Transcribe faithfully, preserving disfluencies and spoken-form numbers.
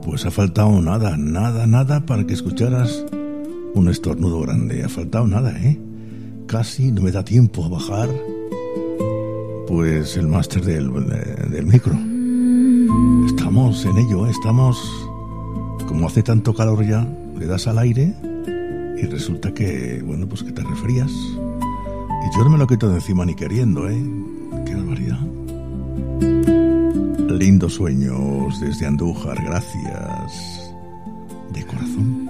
Pues ha faltado nada, nada, nada para que escucharas un estornudo grande. Ha faltado nada, ¿eh? Casi no me da tiempo a bajar pues el máster del, del micro. Estamos en ello, ¿eh? Estamos... Como hace tanto calor ya, le das al aire y resulta que, bueno, pues que te resfrías. Y yo no me lo quito de encima ni queriendo, ¿eh? Qué barbaridad. Lindos sueños desde Andújar, gracias de corazón.